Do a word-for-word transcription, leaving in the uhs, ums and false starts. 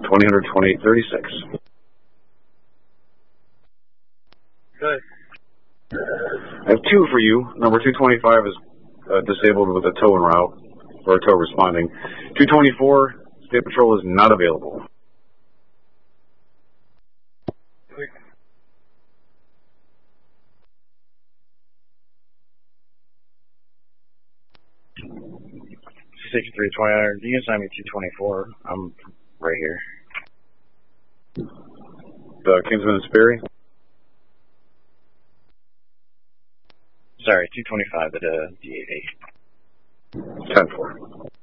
twenty hundred twenty-eight thirty-six. Good. I have two for you. Number two twenty-five is uh, disabled with a tow en route, or a tow responding. two twenty-four, State Patrol is not available. sixty-three twenty, you can sign me two twenty-four. I'm right here. The Kingsman and Sperry? Sorry, two twenty-five at uh, D eight eight. ten four.